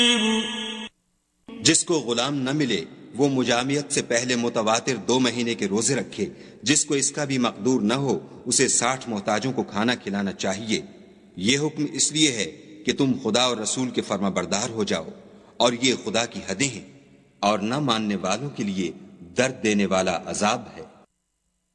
जिसको गुलाम न मिले वो मुजामियत से पहले मुतवातिर 2 महीने के रोजे रखे। जिसको इसका भी मकदूर न हो उसे 60 मोहताजों को खाना खिलाना चाहिए। ये हुक्म इसलिए है कि तुम खुदा और रसूल के फर्माबरदार हो जाओ, और ये खुदा की हदें हैं, और न मानने वालों के लिए दर्द देने वाला अजाब है।